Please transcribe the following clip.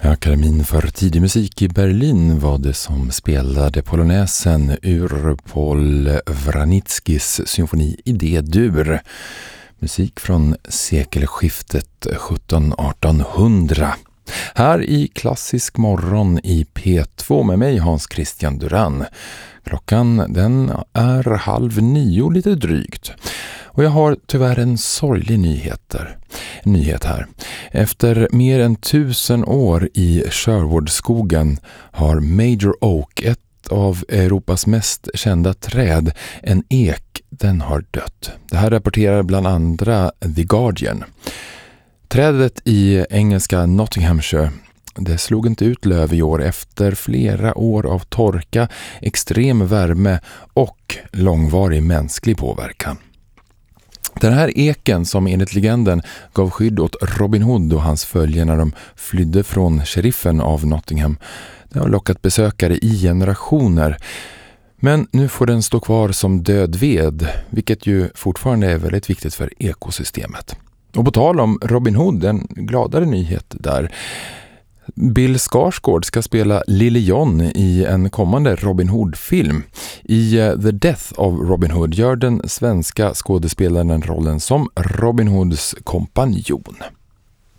Akademin för tidig musik i Berlin var det som spelade polonäsen ur Paul Wranickis symfoni i D-dur. Musik från sekelskiftet 1700-1800. Här i Klassisk morgon i P2 med mig Hans Christian Duran. Klockan den är 8:30 lite drygt. Och jag har tyvärr en sorglig nyhet här. Efter mer än 1000 år i Sherwoodskogen har Major Oak, ett av Europas mest kända träd, en ek, den har dött. Det här rapporterar bland andra The Guardian. Trädet i engelska Nottinghamshire, det slog inte ut löv i år efter flera år av torka, extrem värme och långvarig mänsklig påverkan. Den här eken som enligt legenden gav skydd åt Robin Hood och hans följe när de flydde från sheriffen av Nottingham, det har lockat besökare i generationer. Men nu får den stå kvar som död ved, vilket ju fortfarande är väldigt viktigt för ekosystemet. Och på tal om Robin Hood, en gladare nyhet där. Bill Skarsgård ska spela Lille John i en kommande Robin Hood-film. I The Death of Robin Hood gör den svenska skådespelaren rollen som Robin Hoods kompanjon.